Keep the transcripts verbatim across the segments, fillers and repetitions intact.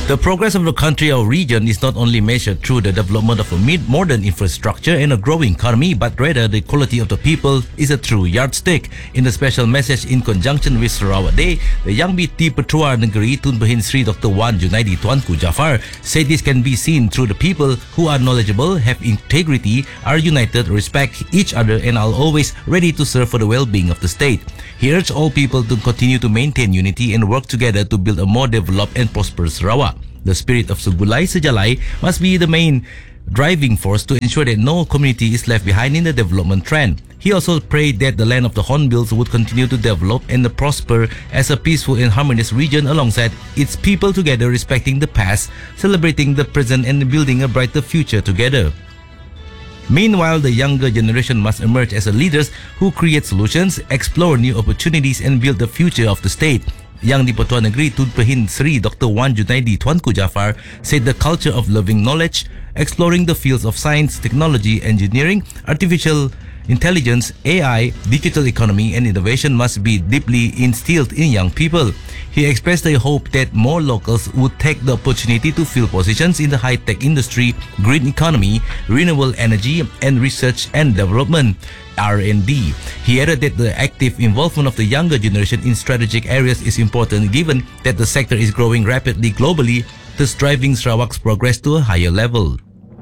The progress of the country or region is not only measured through the development of a modern infrastructure and a growing economy, but rather the quality of the people is a true yardstick. In a special message in conjunction with Sarawak Day, the Yang B.T. Petua Negeri Tun Berhad Sri Doctor Wan Junaidi Tuanku Jaafar said this can be seen through the people who are knowledgeable, have integrity, are united, respect each other, and are always ready to serve for the well-being of the state. He urged all people to continue to maintain unity and work together to build a more developed and prosperous Sarawak. The spirit of Segulai Sejalai must be the main driving force to ensure that no community is left behind in the development trend. He also prayed that the land of the Hornbills would continue to develop and prosper as a peaceful and harmonious region alongside its people together, respecting the past, celebrating the present, and building a brighter future together. Meanwhile, the younger generation must emerge as leaders who create solutions, explore new opportunities, and build the future of the state. Yang di Petua Negeri Tun Berhad Sri Doctor Wan Junaidi Tuanku Jaafar said the culture of loving knowledge, exploring the fields of science, technology, engineering, artificial intelligence, A I, digital economy, and innovation must be deeply instilled in young people. He expressed a hope that more locals would take the opportunity to fill positions in the high-tech industry, green economy, renewable energy, and research and development R and D. He added that the active involvement of the younger generation in strategic areas is important given that the sector is growing rapidly globally, thus driving Sarawak's progress to a higher level.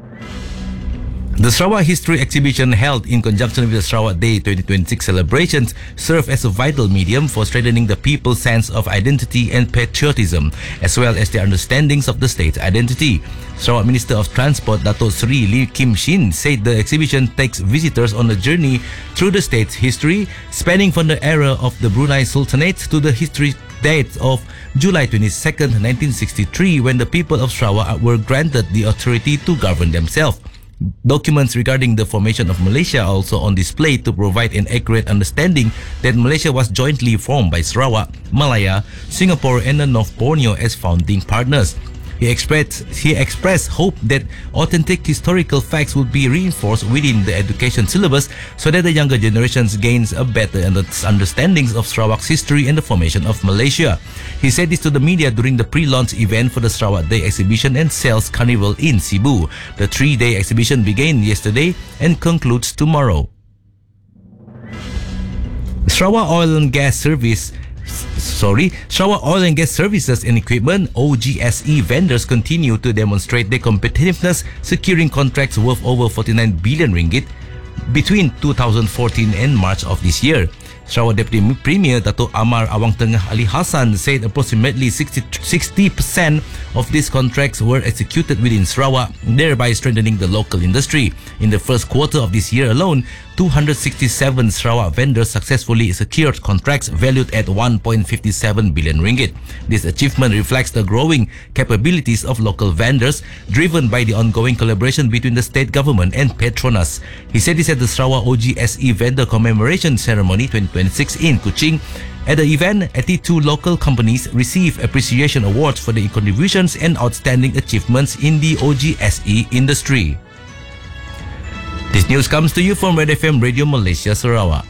The Sarawak History Exhibition held in conjunction with the Sarawak Day twenty twenty-six celebrations serve as a vital medium for strengthening the people's sense of identity and patriotism, as well as their understandings of the state's identity. Sarawak Minister of Transport Dato Sri Lee Kim Shin said the exhibition takes visitors on a journey through the state's history, spanning from the era of the Brunei Sultanate to the history date of July twenty-second, nineteen sixty-three, when the people of Sarawak were granted the authority to govern themselves. Documents regarding the formation of Malaysia are also on display to provide an accurate understanding that Malaysia was jointly formed by Sarawak, Malaya, Singapore, and the North Borneo as founding partners. He expressed, he expressed hope that authentic historical facts would be reinforced within the education syllabus so that the younger generations gains a better understanding of Sarawak's history and the formation of Malaysia. He said this to the media during the pre-launch event for the Sarawak Day Exhibition and Sales Carnival in Cebu. The three-day exhibition began yesterday and concludes tomorrow. Sarawak Oil and Gas Service Sorry, Sarawak Oil and Gas Services and Equipment O G S E vendors continue to demonstrate their competitiveness, securing contracts worth over forty-nine billion ringgit between two thousand fourteen and March of this year. Sarawak Deputy Premier Dato Amar Awang Tengah Ali Hassan said approximately sixty percent of these contracts were executed within Sarawak, thereby strengthening the local industry. In the first quarter of this year alone, two hundred sixty-seven Sarawak vendors successfully secured contracts valued at one point five seven billion ringgit. This achievement reflects the growing capabilities of local vendors, driven by the ongoing collaboration between the state government and Petronas. He said this at the Sarawak O G S E Vendor Commemoration Ceremony twenty twenty-six in Kuching. At the event, eighty-two local companies received appreciation awards for their contributions and outstanding achievements in the O G S E industry. This news comes to you from Red F M Radio Malaysia, Sarawak.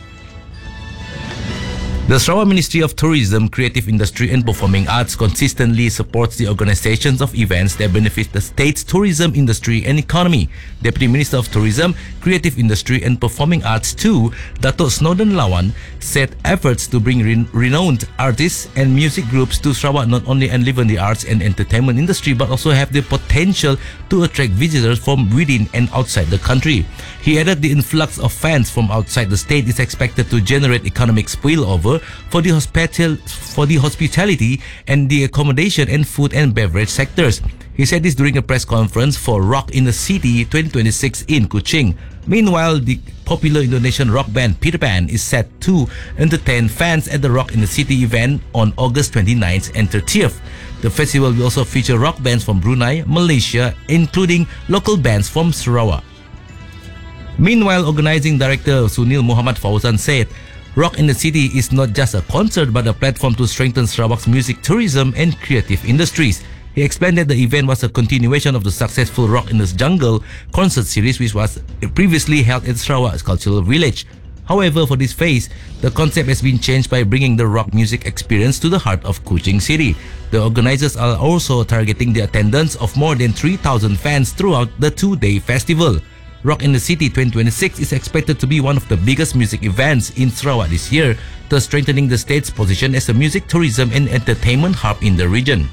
The Sarawak Ministry of Tourism, Creative Industry and Performing Arts consistently supports the organizations of events that benefit the state's tourism industry and economy. Deputy Minister of Tourism, Creative Industry and Performing Arts two, Dato Snowden Lawan, said efforts to bring re- renowned artists and music groups to Sarawak not only enliven the arts and entertainment industry but also have the potential to attract visitors from within and outside the country. He added the influx of fans from outside the state is expected to generate economic spillover for the hospital, for the hospitality and the accommodation and food and beverage sectors. He said this during a press conference for Rock in the City twenty twenty-six in Kuching. Meanwhile, the popular Indonesian rock band Peter Pan is set to entertain fans at the Rock in the City event on August twenty-ninth and thirtieth. The festival will also feature rock bands from Brunei, Malaysia, including local bands from Sarawak. Meanwhile, organizing director Sunil Muhammad Fauzan said, Rock in the City is not just a concert but a platform to strengthen Sarawak's music tourism and creative industries. He explained that the event was a continuation of the successful Rock in the Jungle concert series which was previously held at Sarawak's Cultural Village. However, for this phase, the concept has been changed by bringing the rock music experience to the heart of Kuching City. The organizers are also targeting the attendance of more than three thousand fans throughout the two-day festival. Rock in the City twenty twenty-six is expected to be one of the biggest music events in Sarawak this year, thus strengthening the state's position as a music, tourism and entertainment hub in the region.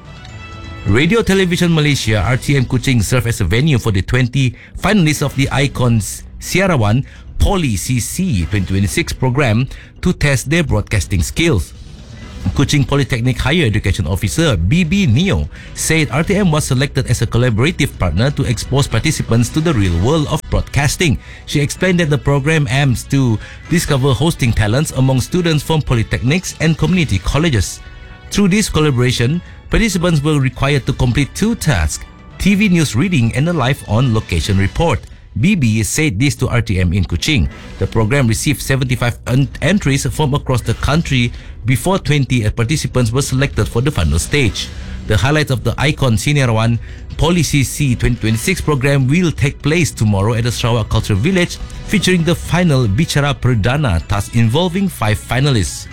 Radio Television Malaysia R T M Kuching served as a venue for the twenty finalists of the Icons Siarawan Poly C C twenty twenty-six program to test their broadcasting skills. Kuching Polytechnic Higher Education Officer B B Neo said R T M was selected as a collaborative partner to expose participants to the real world of broadcasting. She explained that the program aims to discover hosting talents among students from polytechnics and community colleges. Through this collaboration, participants were required to complete two tasks: T V news reading and a live on-location report. B B said this to R T M in Kuching. The program received seventy-five en- entries from across the country before twenty participants were selected for the final stage. The highlights of the Icon Siarawan Poly C C twenty twenty-six program will take place tomorrow at the Sarawak Culture Village, featuring the final Bicara Perdana, thus involving five finalists.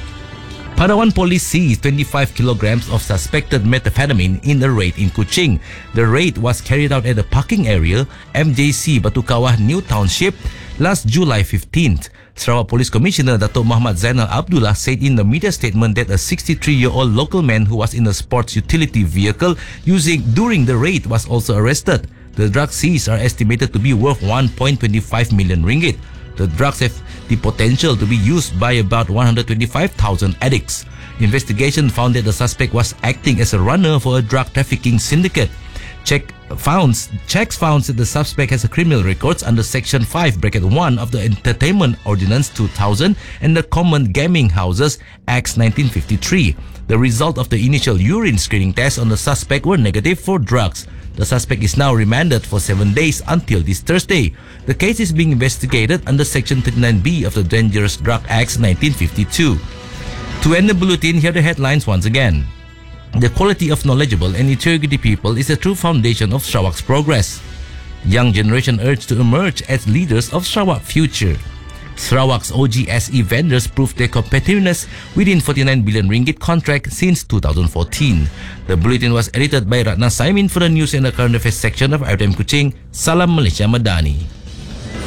Padawan Police seized twenty-five kilograms of suspected methamphetamine in a raid in Kuching. The raid was carried out at the parking area M J C Batu Kawah New Township last July fifteenth. Sarawak Police Commissioner Dato' Muhammad Zainal Abdullah said in a media statement that a sixty-three-year-old local man who was in a sports utility vehicle using during the raid was also arrested. The drugs seized are estimated to be worth one point two five million ringgit. The drugs have the potential to be used by about one hundred twenty-five thousand addicts. Investigation found that the suspect was acting as a runner for a drug trafficking syndicate. Check founds, checks found that the suspect has a criminal records under Section five, Bracket one of the Entertainment Ordinance two thousand and the Common Gaming Houses Act nineteen fifty-three. The result of the initial urine screening test on the suspect were negative for drugs. The suspect is now remanded for seven days until this Thursday. The case is being investigated under Section thirty-nine B of the Dangerous Drug Act nineteen fifty-two. To end the bulletin, here are the headlines once again. The quality of knowledgeable and integrity people is the true foundation of Sarawak's progress. Young generation urged to emerge as leaders of Sarawak future. Sarawak's O G S E vendors proved their competitiveness within forty-nine billion ringgit contract since two thousand fourteen. The bulletin was edited by Ratna Saimin for the news and the current affairs section of R T M Kuching. Salam Malaysia Madani.